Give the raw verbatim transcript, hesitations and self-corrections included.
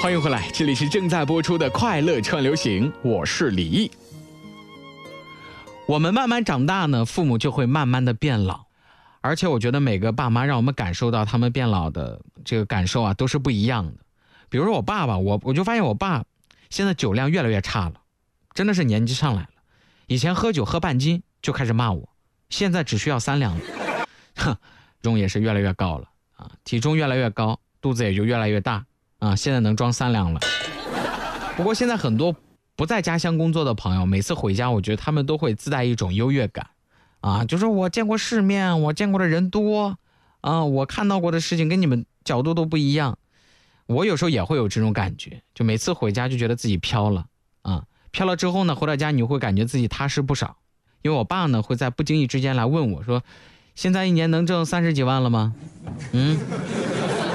欢迎回来，这里是正在播出的快乐串流行，我是李毅。我们慢慢长大呢，父母就会慢慢的变老，而且我觉得每个爸妈让我们感受到他们变老的这个感受啊，都是不一样的。比如说我爸爸，我我就发现我爸现在酒量越来越差了，真的是年纪上来了。以前喝酒喝半斤就开始骂我，现在只需要三两了，哼，体重也是越来越高了啊，体重越来越高，肚子也就越来越大啊，现在能装三两了。不过现在很多不在家乡工作的朋友，每次回家，我觉得他们都会自带一种优越感啊，就是我见过世面，我见过的人多啊，我看到过的事情跟你们角度都不一样。我有时候也会有这种感觉，就每次回家就觉得自己飘了啊，飘了之后呢，回到家你会感觉自己踏实不少。因为我爸呢会在不经意之间来问我说，现在一年能挣三十几万了吗？嗯，